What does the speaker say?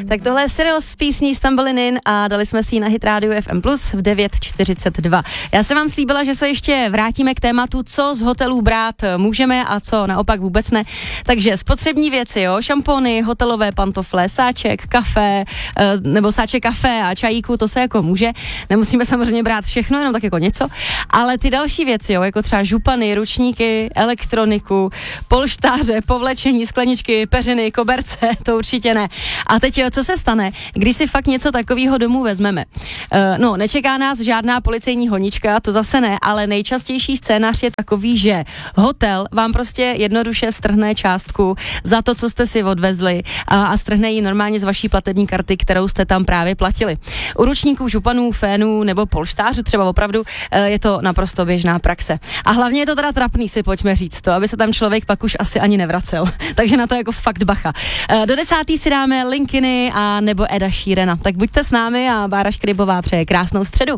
Tak tohle je Cyril s písní Stumbling In a dali jsme si ji na Hit Radio FM Plus v 9:42. Já jsem vám slíbila, že se ještě vrátíme k tématu, co z hotelů brát můžeme a co naopak vůbec ne. Takže spotřební věci, jo, šampony, hotelové pantofle, sáček, kafe, nebo sáček kafe a čajíku, to se jako může. Nemusíme samozřejmě brát všechno, jenom tak jako něco, ale ty další věci, jo, jako třeba župany, ručníky, elektroniku, polštáře, povlečení, skleničky, peřiny, koberce, to určitě ne. A teď, co se stane, když si fakt něco takového domů vezmeme? No, nečeká nás žádná policejní honička, to zase ne, ale nejčastější scénář je takový, že hotel vám prostě jednoduše strhne částku za to, co jste si odvezli a strhne ji normálně z vaší platební karty, kterou jste tam právě platili. U ručníků, županů, fénů nebo polštářů třeba opravdu je to naprosto běžná praxe. A hlavně je to teda trapný, si pojďme říct to, aby se tam člověk pak už asi ani nevracel. Takže na to jako fakt bacha. Do 10. si dáme Linkiny a nebo Eda Sheerana. Tak buďte s námi a Bára Škrybová přeje krásnou středu.